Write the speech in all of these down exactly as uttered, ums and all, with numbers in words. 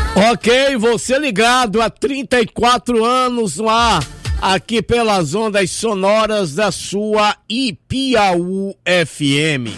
Ok, você ligado há trinta e quatro anos no ar, aqui pelas ondas sonoras da sua Ipiaú F M.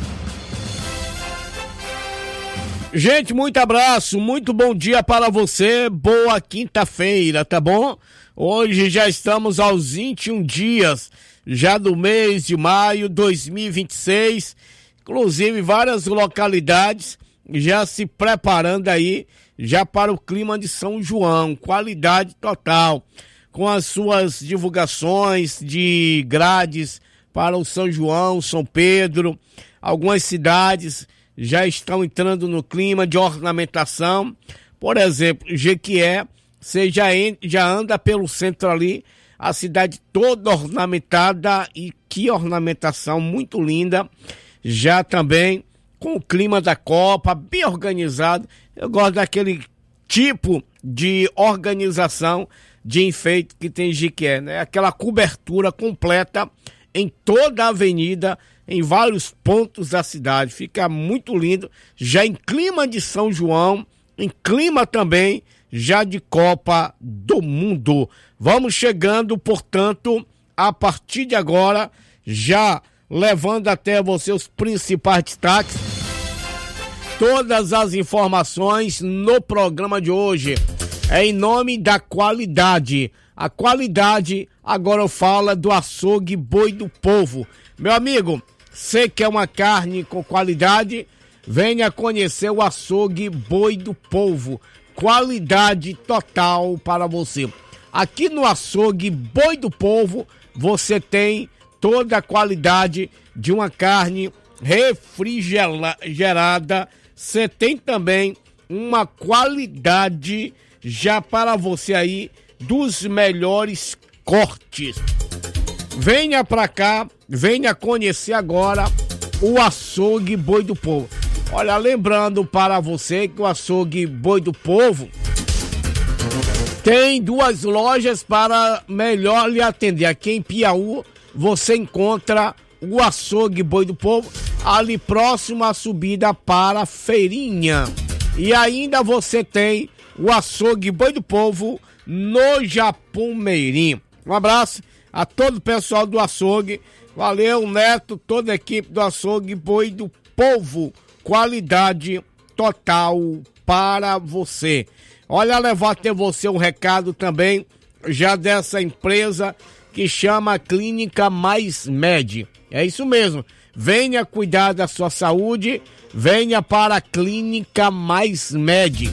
Gente, muito abraço, muito bom dia para você, boa quinta-feira, tá bom? Hoje já estamos aos vinte e um dias, já do mês de maio de dois mil e vinte e seis, inclusive várias localidades já se preparando aí, já para o clima de São João, qualidade total, com as suas divulgações de grades para o São João, São Pedro, algumas cidades já estão entrando no clima de ornamentação, por exemplo, Jequié, você já, já anda pelo centro ali, a cidade toda ornamentada e que ornamentação muito linda, já também com o clima da Copa, bem organizado. Eu gosto daquele tipo de organização de enfeite que tem em Jequié, né? Aquela cobertura completa em toda a avenida, em vários pontos da cidade. Fica muito lindo, já em clima de São João, em clima também já de Copa do Mundo. Vamos chegando, portanto, a partir de agora, já levando até você os principais destaques, todas as informações no programa de hoje. É em nome da qualidade. A qualidade agora fala do açougue Boi do Povo. Meu amigo, você quer uma carne com qualidade? Venha conhecer o açougue Boi do Povo. Qualidade total para você. Aqui no açougue Boi do Povo, você tem toda a qualidade de uma carne refrigerada. Você tem também uma qualidade já para você aí dos melhores cortes. Venha pra cá, venha conhecer agora o açougue Boi do Povo. Olha, lembrando para você que o açougue Boi do Povo tem duas lojas para melhor lhe atender. Aqui em Piauí você encontra o açougue Boi do Povo ali próximo à subida para a Feirinha. E ainda você tem o açougue Boi do Povo no Japumeirim. Um abraço a todo o pessoal do açougue. Valeu, Neto, toda a equipe do açougue Boi do Povo. Qualidade total para você. Olha, levar até você um recado também já dessa empresa que chama Clínica Mais Med. É isso mesmo. Venha cuidar da sua saúde, venha para a Clínica Mais Med.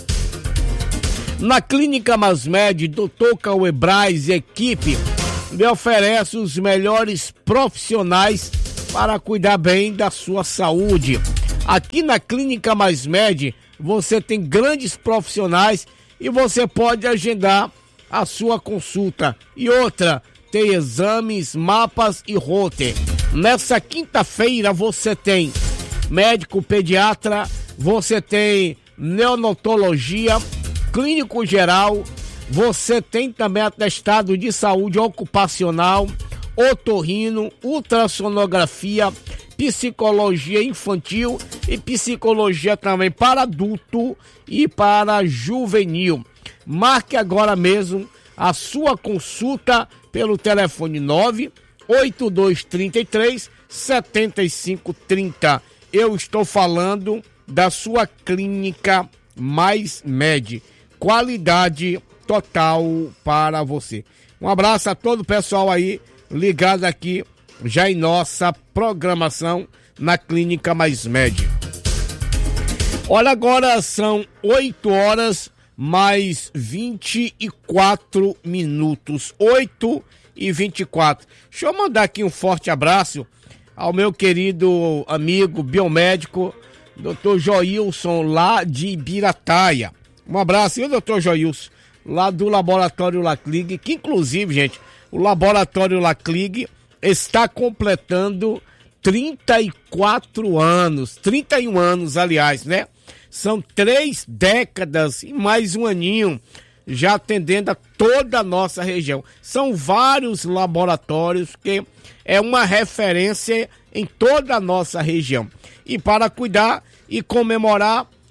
Na Clínica Mais Med, doutor Cauê Braz e equipe lhe oferece os melhores profissionais para cuidar bem da sua saúde. Aqui na Clínica Mais Med, você tem grandes profissionais e você pode agendar a sua consulta. E outra, tem exames, mapas e roteiro. Nessa quinta-feira você tem médico pediatra, você tem neonatologia, clínico geral, você tem também atestado de saúde ocupacional, otorrino, ultrassonografia, psicologia infantil e psicologia também para adulto e para juvenil. Marque agora mesmo a sua consulta pelo telefone nove oito dois três três sete cinco três zero. Eu estou falando da sua Clínica Mais Med. Qualidade total para você. Um abraço a todo o pessoal aí ligado aqui já em nossa programação na Clínica Mais Med. Olha, agora são oito horas mais vinte e quatro minutos. oito e vinte e quatro. Deixa eu mandar aqui um forte abraço ao meu querido amigo biomédico, doutor Joilson, lá de Ibirataia. Um abraço, viu, doutor Joilson, lá do Laboratório Laclig, que inclusive, gente, o Laboratório Laclig está completando trinta e quatro anos, trinta e um anos, aliás, né? São três décadas e mais um aninho já atendendo a toda a nossa região. São vários laboratórios que é uma referência em toda a nossa região. E para cuidar e comemorar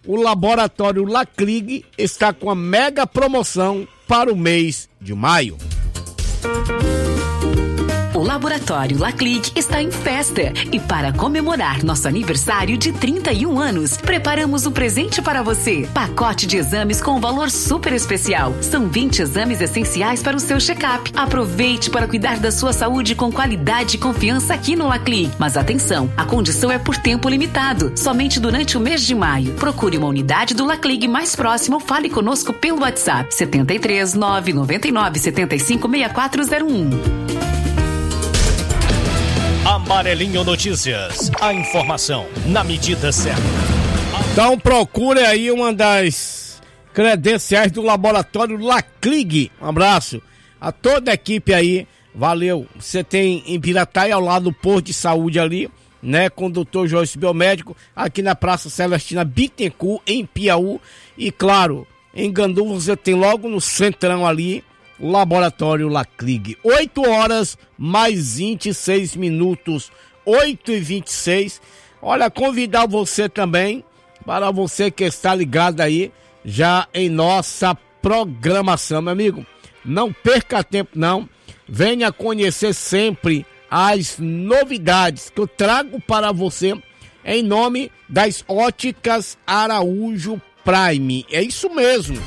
o Laboratório Laclig está com a mega promoção para o mês de maio. O Laboratório Laclig está em festa e para comemorar nosso aniversário de trinta e um anos, preparamos um presente para você. Pacote de exames com valor super especial. São vinte exames essenciais para o seu check-up. Aproveite para cuidar da sua saúde com qualidade e confiança aqui no Laclig. Mas atenção, a condição é por tempo limitado, somente durante o mês de maio. Procure uma unidade do Laclig mais próxima ou fale conosco pelo WhatsApp setenta e três, nove nove nove, setenta e cinco, sessenta e quatro zero um. Amarelinho Notícias, a informação na medida certa. Então procure aí uma das credenciais do Laboratório Laclig. Um abraço a toda a equipe aí, valeu. Você tem em Pirataia, ao lado do posto de saúde ali, né, com o doutor Joyce Biomédico, aqui na Praça Celestina Bittencourt, em Piauí. E claro, em Gandu você tem logo no centrão ali, o Laboratório Laclig. oito horas mais vinte e seis minutos, oito e vinte e seis. Olha, convidar você também, para você que está ligado aí, já em nossa programação, meu amigo. Não perca tempo não, venha conhecer sempre as novidades que eu trago para você em nome das Óticas Araújo Prime. É isso mesmo.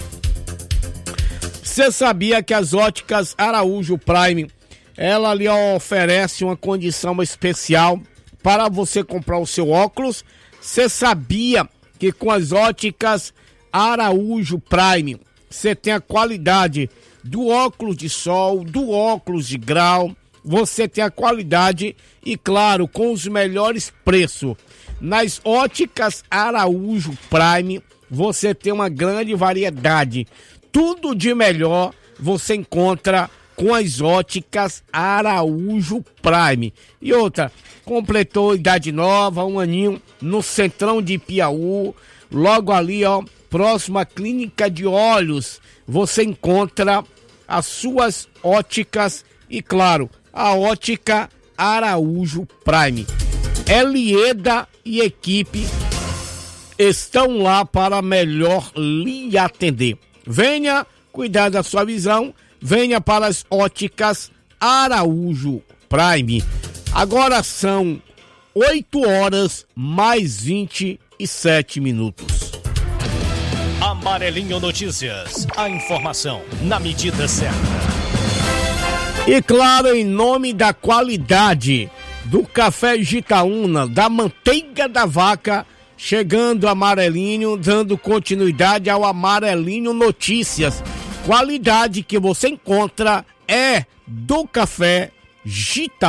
Você sabia que as Óticas Araújo Prime, ela ali oferece uma condição especial para você comprar o seu óculos? Você sabia que com as Óticas Araújo Prime, você tem a qualidade do óculos de sol, do óculos de grau, você tem a qualidade e, claro, com os melhores preços. Nas Óticas Araújo Prime, você tem uma grande variedade. Tudo de melhor você encontra com as Óticas Araújo Prime. E outra, completou idade nova, um aninho, no centrão de Piauí, logo ali, ó, próximo à Clínica de Olhos, você encontra as suas óticas e, claro, a Ótica Araújo Prime. Elieda e equipe estão lá para melhor lhe atender. Venha cuidar da sua visão, venha para as Óticas Araújo Prime. Agora são oito horas mais vinte e sete minutos. Amarelinho Notícias, a informação na medida certa. E claro, em nome da qualidade do café Gitaúna, da manteiga da vaca, chegando Amarelinho, dando continuidade ao Amarelinho Notícias. Qualidade que você encontra é do café Gitaúna.